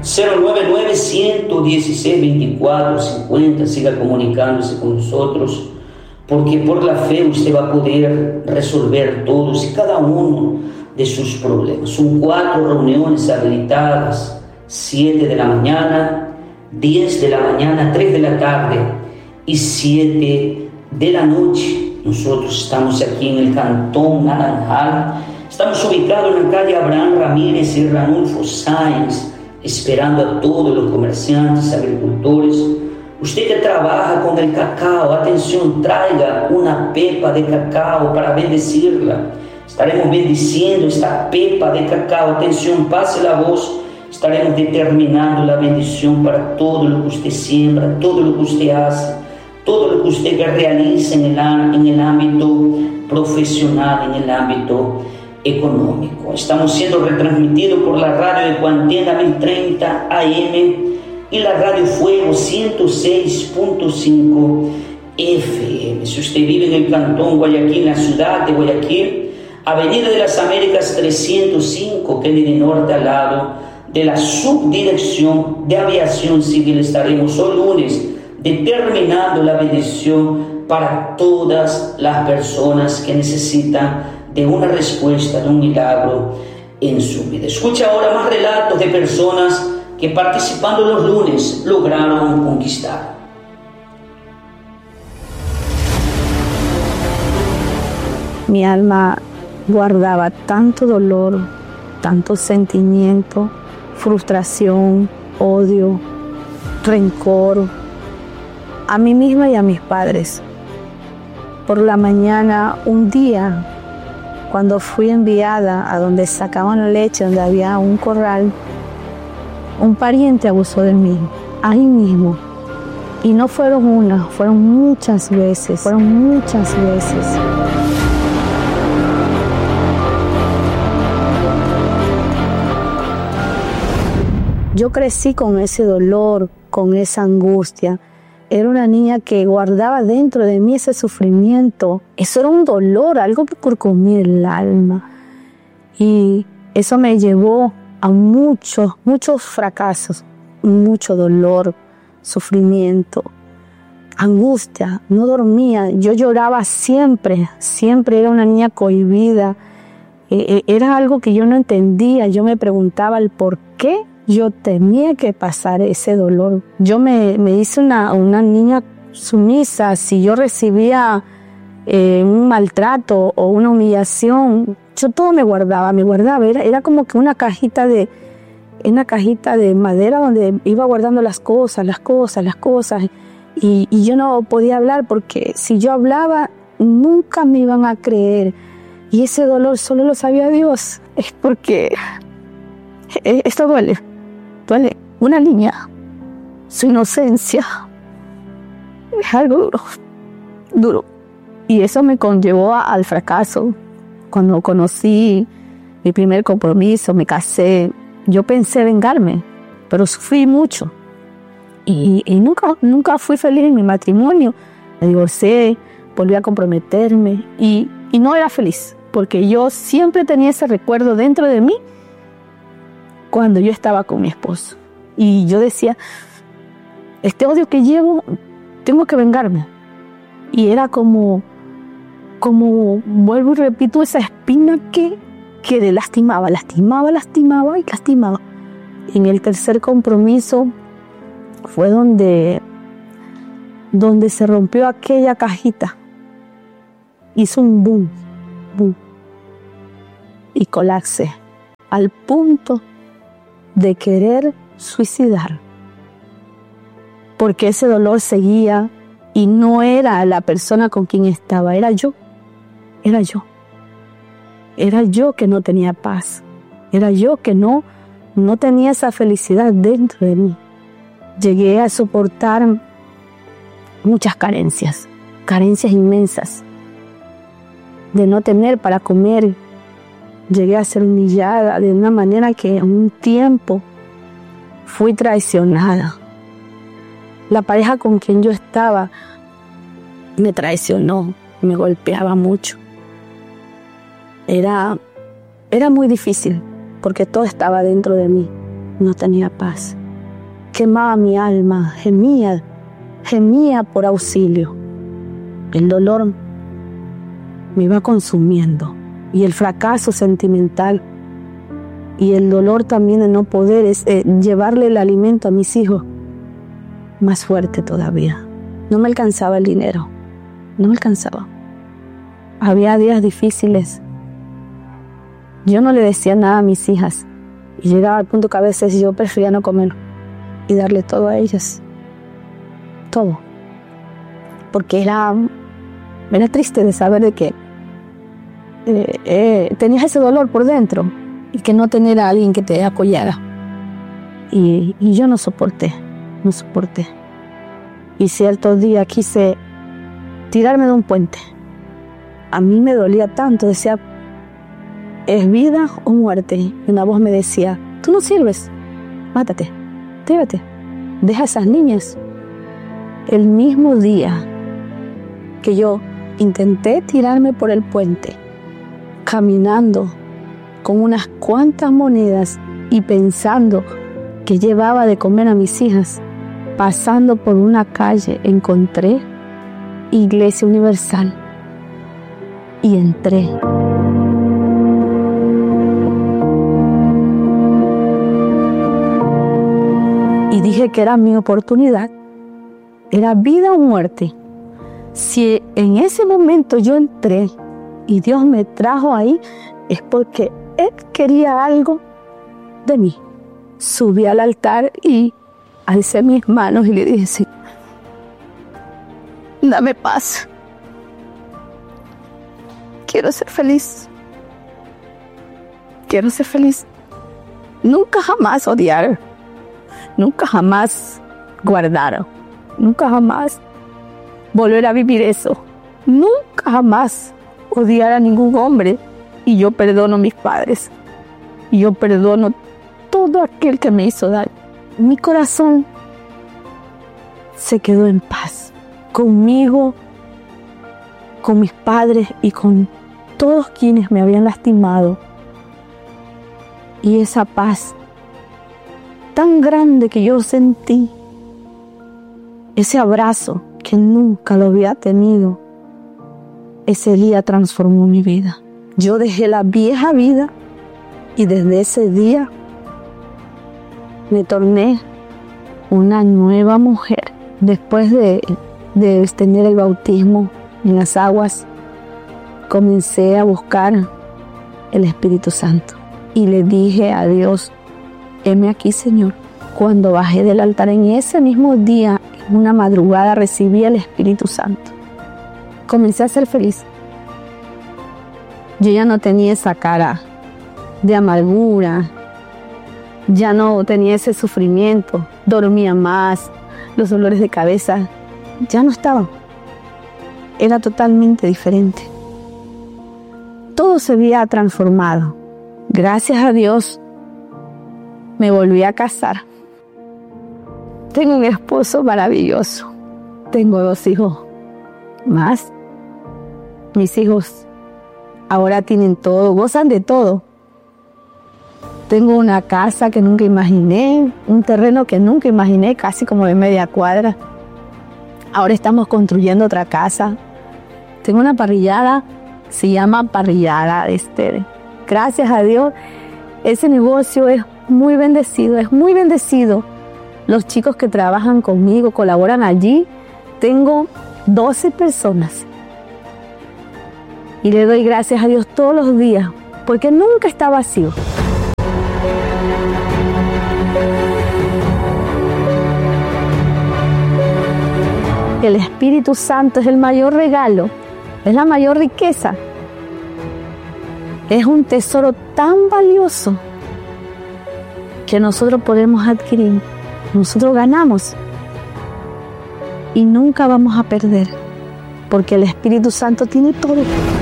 099-116-2450, siga comunicándose con nosotros, porque por la fe usted va a poder resolver todos y cada uno de sus problemas. Son 4 reuniones habilitadas: 7 de la mañana, 10 de la mañana, 3 de la tarde y 7 de la noche. Nosotros estamos aquí en el Cantón Naranjal. Estamos ubicados en la calle Abraham Ramírez y Ranulfo Sáenz, esperando a todos los comerciantes, agricultores. Usted que trabaja con el cacao, atención, traiga una pepa de cacao para bendecirla. Estaremos bendiciendo esta pepa de cacao. Atención, pase la voz. Estaremos determinando la bendición para todo lo que usted siembra, todo lo que usted hace, todo lo que usted realiza en el ámbito profesional, en el ámbito económico. Estamos siendo retransmitidos por la radio de Cuarentena 1030 AM y la Radio Fuego 106.5 FM. Si usted vive en el Cantón Guayaquil, en la ciudad de Guayaquil, Avenida de las Américas 305, Kennedy Norte, al lado de la Subdirección de Aviación Civil, estaremos hoy lunes determinando la bendición para todas las personas que necesitan de una respuesta, de un milagro en su vida. Escucha ahora más relatos de personas que participando los lunes lograron conquistar. Mi alma guardaba tanto dolor, tanto sentimiento, frustración, odio, rencor a mí misma y a mis padres. Por la mañana, un día, cuando fui enviada a donde sacaban leche, donde había un corral, un pariente abusó de mí, ahí mismo. Y no fueron una, fueron muchas veces. Yo crecí con ese dolor, con esa angustia. Era una niña que guardaba dentro de mí ese sufrimiento. Eso era un dolor, algo que carcomía el alma. Y eso me llevó a muchos fracasos, mucho dolor, sufrimiento, angustia. No dormía, yo lloraba siempre era una niña cohibida. Era algo que yo no entendía. Yo me preguntaba el por qué yo tenía que pasar ese dolor. Yo me hice una niña sumisa. Si yo recibía un maltrato o una humillación, yo todo me guardaba. Era como que una cajita de madera donde iba guardando las cosas. Y yo no podía hablar porque si yo hablaba, nunca me iban a creer. Y ese dolor solo lo sabía Dios. Es porque esto duele. Una niña, su inocencia, es algo duro. Y eso me conllevó al fracaso. Cuando conocí mi primer compromiso, me casé, yo pensé vengarme, pero sufrí mucho. Y nunca fui feliz en mi matrimonio. Me divorcié, volví a comprometerme y no era feliz, porque yo siempre tenía ese recuerdo dentro de mí cuando yo estaba con mi esposo. Y yo decía, este odio que llevo, tengo que vengarme. Y era como vuelvo y repito, esa espina que le lastimaba. En el tercer compromiso fue donde se rompió aquella cajita. Hizo un boom. Y colapsé al punto de querer suicidar, porque ese dolor seguía y no era la persona con quien estaba, era yo que no tenía paz, era yo que no tenía esa felicidad dentro de mí. Llegué a soportar muchas carencias inmensas, de no tener para comer. Llegué a ser humillada de una manera que en un tiempo fui traicionada. La pareja con quien yo estaba me traicionó, me golpeaba mucho. Era muy difícil porque todo estaba dentro de mí. no tenía paz. Quemaba mi alma, gemía por auxilio. El dolor me iba consumiendo, y el fracaso sentimental, y el dolor también de no poder llevarle el alimento a mis hijos, más fuerte todavía. No me alcanzaba el dinero, no me alcanzaba. Había días difíciles. Yo no le decía nada a mis hijas, y llegaba al punto que a veces yo prefería no comer y darle todo a ellas, todo, porque era triste de saber de que tenías ese dolor por dentro y que no tener a alguien que te apoyara. Y yo no soporté. Y ciertos días quise tirarme de un puente. A mí me dolía tanto, decía, ¿es vida o muerte? Y una voz me decía, tú no sirves, mátate, tírate, deja a esas niñas. El mismo día que yo intenté tirarme por el puente, caminando con unas cuantas monedas y pensando que llevaba de comer a mis hijas, pasando por una calle encontré Iglesia Universal y entré. Y dije que era mi oportunidad, era vida o muerte. Si en ese momento yo entré y Dios me trajo ahí, es porque Él quería algo de mí. Subí al altar y alcé mis manos y le dije, sí, dame paz. Quiero ser feliz. Quiero ser feliz. Nunca jamás odiar. Nunca jamás guardar. Nunca jamás volver a vivir eso. Nunca jamás odiar a ningún hombre. Y yo perdono a mis padres. Y yo perdono todo aquel que me hizo daño. Mi corazón se quedó en paz. Conmigo, con mis padres y con todos quienes me habían lastimado. Y esa paz tan grande que yo sentí, ese abrazo que nunca lo había tenido, ese día transformó mi vida. Yo dejé la vieja vida y desde ese día me torné una nueva mujer. Después de tener el bautismo en las aguas, comencé a buscar el Espíritu Santo y le dije a Dios, heme aquí, Señor. Cuando bajé del altar en ese mismo día, en una madrugada, recibí el Espíritu Santo. Comencé a ser feliz. Yo ya no tenía esa cara de amargura, ya no tenía ese sufrimiento, dormía más, los dolores de cabeza ya no estaban. Era totalmente diferente. Todo se había transformado. Gracias a Dios me volví a casar. Tengo un esposo maravilloso. Tengo 2 hijos más. Mis hijos ahora tienen todo, gozan de todo. Tengo una casa que nunca imaginé, un terreno que nunca imaginé, casi como de media cuadra. Ahora estamos construyendo otra casa. Tengo una parrillada, se llama Parrillada Esther. Gracias a Dios, ese negocio es muy bendecido, es muy bendecido. Los chicos que trabajan conmigo, colaboran allí. Tengo 12 personas. Y le doy gracias a Dios todos los días, porque nunca está vacío. El Espíritu Santo es el mayor regalo, es la mayor riqueza. Es un tesoro tan valioso que nosotros podemos adquirir. Nosotros ganamos y nunca vamos a perder, porque el Espíritu Santo tiene todo.